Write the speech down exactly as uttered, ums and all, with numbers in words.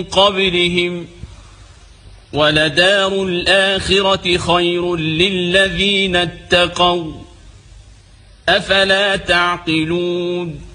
قبلهم ولدار الآخرة خير للذين اتقوا أفلا تعقلون